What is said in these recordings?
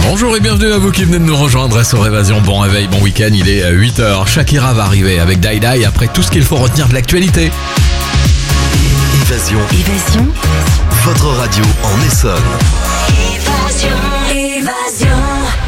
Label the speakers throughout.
Speaker 1: Bonjour et bienvenue à vous qui venez de nous rejoindre sur Évasion. Bon réveil, bon week-end, il est 8h. Shakira va arriver avec Die Die après tout ce qu'il faut retenir de l'actualité.
Speaker 2: Évasion. Votre radio en Essonne.
Speaker 3: Évasion.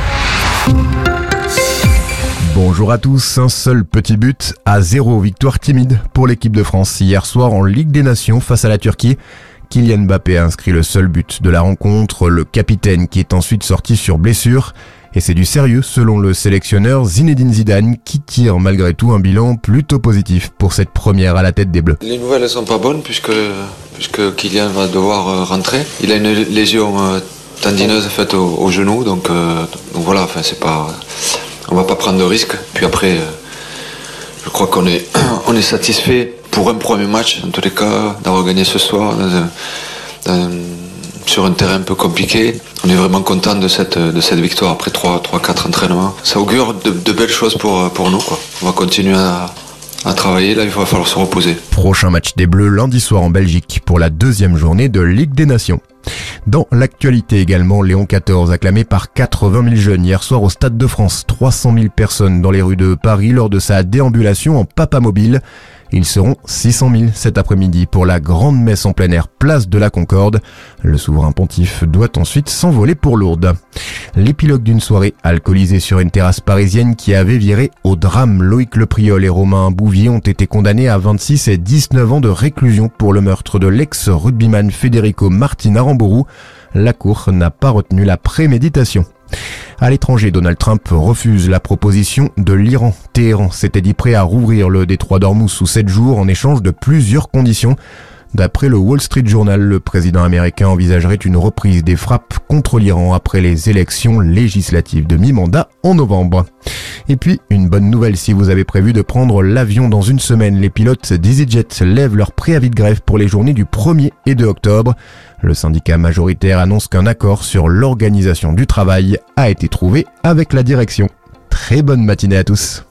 Speaker 4: Bonjour à tous, un seul petit but à 0, victoire timide pour l'équipe de France hier soir en Ligue des Nations face à la Turquie. Kylian Mbappé a inscrit le seul but de la rencontre, le capitaine qui est ensuite sorti sur blessure. Et c'est du sérieux selon le sélectionneur Zinedine Zidane qui tire malgré tout un bilan plutôt positif pour cette première à la tête des Bleus.
Speaker 5: Les nouvelles ne sont pas bonnes puisque Kylian va devoir rentrer. Il a une lésion tendineuse faite au genou, donc voilà, enfin c'est pas... On va pas prendre de risques. Puis après, je crois qu'on est satisfait pour un premier match, en tous les cas, d'avoir gagné ce soir sur un terrain un peu compliqué. On est vraiment content de cette victoire après 3-4 entraînements. Ça augure de belles choses pour nous, quoi. On va continuer à travailler, là il va falloir se reposer.
Speaker 4: Prochain match des Bleus lundi soir en Belgique pour la deuxième journée de Ligue des Nations. Dans l'actualité également, Léon XIV acclamé par 80 000 jeunes hier soir au Stade de France. 300 000 personnes dans les rues de Paris lors de sa déambulation en papamobile. Ils seront 600 000 cet après-midi pour la grande messe en plein air place de la Concorde. Le souverain pontife doit ensuite s'envoler pour Lourdes. L'épilogue d'une soirée alcoolisée sur une terrasse parisienne qui avait viré au drame. Loïc Lepriol et Romain Bouvier ont été condamnés à 26 et 19 ans de réclusion pour le meurtre de l'ex-rugbyman Federico Martin Aramburu. La cour n'a pas retenu la préméditation. À l'étranger, Donald Trump refuse la proposition de l'Iran. Téhéran s'était dit prêt à rouvrir le détroit d'Ormuz sous 7 jours en échange de plusieurs conditions. D'après le Wall Street Journal, le président américain envisagerait une reprise des frappes contre l'Iran après les élections législatives de mi-mandat en novembre. Et puis, une bonne nouvelle si vous avez prévu de prendre l'avion dans une semaine. Les pilotes d'EasyJet lèvent leur préavis de grève pour les journées du 1er et 2 octobre. Le syndicat majoritaire annonce qu'un accord sur l'organisation du travail a été trouvé avec la direction. Très bonne matinée à tous.